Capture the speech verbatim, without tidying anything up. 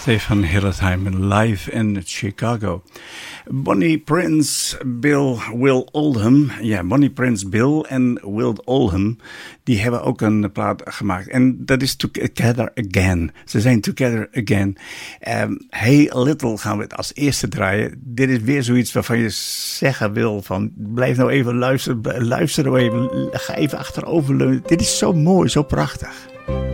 Stefan Hillesheim live in Chicago. Bonnie Prince, Bill, Will Oldham. Ja, Bonnie Prince, Bill en Will Oldham. Die hebben ook een plaat gemaakt. En dat is Together Again. Ze zijn Together Again. Um, Hey Little gaan we het als eerste draaien. Dit is weer zoiets waarvan je zeggen wil van... blijf nou even luisteren. Luister nou even. Ga even achteroverleunen. Dit is zo mooi, zo prachtig.